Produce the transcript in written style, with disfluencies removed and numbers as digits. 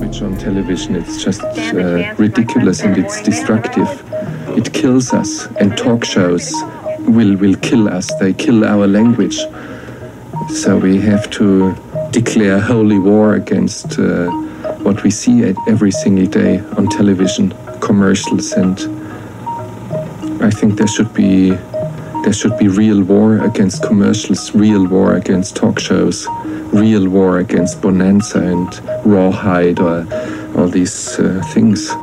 language on television. It's just ridiculous, and it's destructive. It kills us, and talk shows will kill us. They kill our language. So we have to declare holy war against what we see every single day on television, commercials, and I think there should be real war against commercials, real war against talk shows, real war against Bonanza and Rawhide, or all these things.